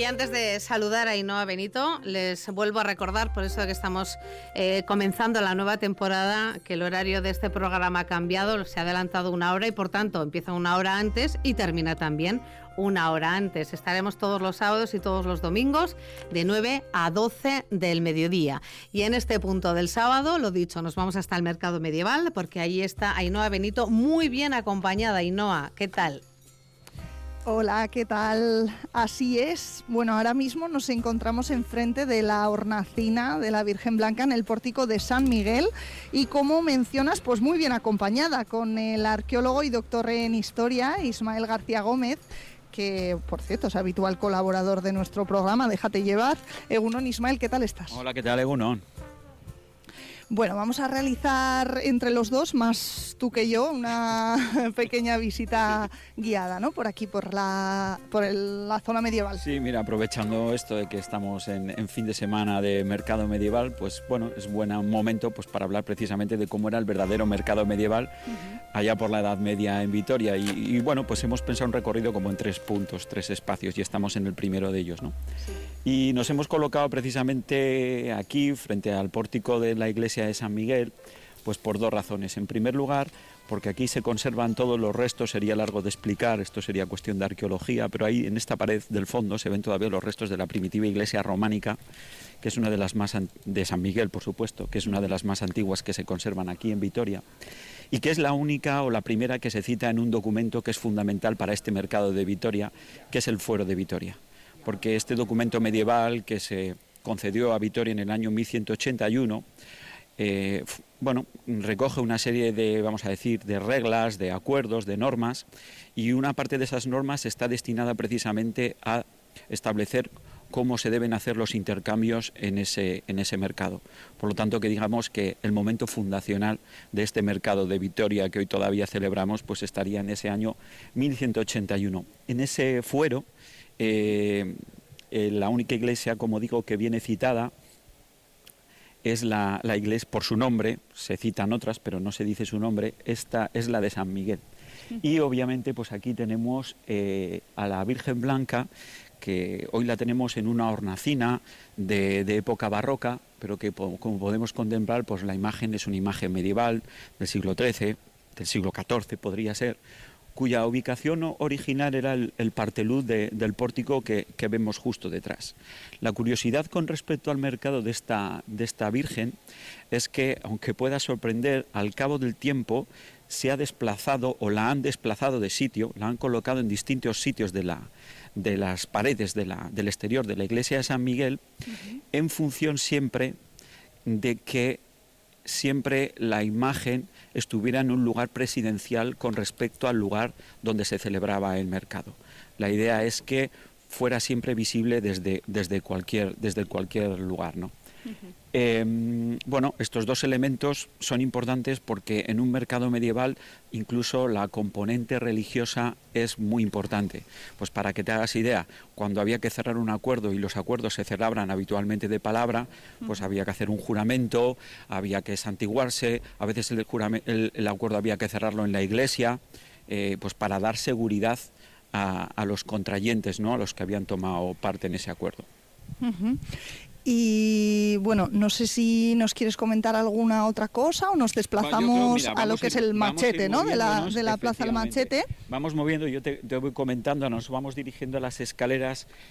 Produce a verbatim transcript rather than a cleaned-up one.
Y antes de saludar a Ainhoa Benito, les vuelvo a recordar, por eso que estamos eh, comenzando la nueva temporada, que el horario de este programa ha cambiado, se ha adelantado una hora y por tanto empieza una hora antes y termina también una hora antes. Estaremos todos los sábados y todos los domingos de nueve a doce del mediodía. Y en este punto del sábado, lo dicho, nos vamos hasta el mercado medieval porque ahí está Ainhoa Benito muy bien acompañada. Ainhoa, ¿qué tal? Hola, ¿qué tal? Así es. Bueno, ahora mismo nos encontramos enfrente de la hornacina de la Virgen Blanca en el pórtico de San Miguel y, como mencionas, pues muy bien acompañada con el arqueólogo y doctor en historia Ismael García Gómez, que, por cierto, es habitual colaborador de nuestro programa, Déjate llevar. Egunon, Ismael, ¿qué tal estás? Hola, ¿qué tal, Egunon? Bueno, vamos a realizar entre los dos, más tú que yo, una pequeña visita guiada, ¿no? Por aquí, por la, por el, la zona medieval. Sí, mira, aprovechando esto de que estamos en, en fin de semana de mercado medieval, pues bueno, es buen momento pues para hablar precisamente de cómo era el verdadero mercado medieval uh-huh. allá por la Edad Media en Vitoria. Y, y bueno, pues hemos pensado un recorrido como en tres puntos, tres espacios, y estamos en el primero de ellos, ¿no? Sí. Y nos hemos colocado precisamente aquí, frente al pórtico de la iglesia de San Miguel, pues por dos razones. En primer lugar, porque aquí se conservan todos los restos, sería largo de explicar, esto sería cuestión de arqueología, pero ahí en esta pared del fondo se ven todavía los restos de la primitiva iglesia románica, que es una de las más, de San Miguel, por supuesto, que es una de las más antiguas que se conservan aquí en Vitoria, y que es la única o la primera que se cita en un documento que es fundamental para este mercado de Vitoria, que es el Fuero de Vitoria. Porque este documento medieval que se concedió a Vitoria en el año mil ciento ochenta y uno, eh, bueno, recoge una serie de, vamos a decir, de reglas, de acuerdos, de normas, y una parte de esas normas está destinada precisamente a establecer cómo se deben hacer los intercambios en ese, en ese mercado. Por lo tanto, que digamos que el momento fundacional de este mercado de Vitoria que hoy todavía celebramos, pues estaría en ese año mil ciento ochenta y uno. En ese fuero, Eh, eh, la única iglesia, como digo, que viene citada es la, la iglesia, por su nombre, se citan otras, pero no se dice su nombre, esta es la de San Miguel. Y obviamente pues aquí tenemos eh, a la Virgen Blanca, que hoy la tenemos en una hornacina de, de época barroca, pero que como podemos contemplar, pues la imagen es una imagen medieval del siglo trece, del siglo catorce podría ser, cuya ubicación original era el, el parteluz de, del pórtico que, que vemos justo detrás. La curiosidad con respecto al mercado de esta, de esta Virgen es que, aunque pueda sorprender, al cabo del tiempo se ha desplazado o la han desplazado de sitio, la han colocado en distintos sitios de, la, de las paredes de la, del exterior de la iglesia de San Miguel, uh-huh. en función siempre de que siempre la imagen estuviera en un lugar presidencial con respecto al lugar donde se celebraba el mercado. La idea es que fuera siempre visible desde, desde, cualquier, desde cualquier lugar, ¿no? Uh-huh. Eh, bueno, estos dos elementos son importantes porque en un mercado medieval incluso la componente religiosa es muy importante. Pues para que te hagas idea, cuando había que cerrar un acuerdo y los acuerdos se celebraban habitualmente de palabra, pues uh-huh. había que hacer un juramento, había que santiguarse, a veces el, jurame- el, el acuerdo había que cerrarlo en la iglesia, eh, pues para dar seguridad a, a los contrayentes, ¿no? A los que habían tomado parte en ese acuerdo. Uh-huh. Y bueno, no sé si nos quieres comentar alguna otra cosa o nos desplazamos creo, mira, a lo que ir, es el machete, ¿no? De la, de la Plaza del Machete. Vamos moviendo, yo te, te voy comentando, nos vamos dirigiendo a las escaleras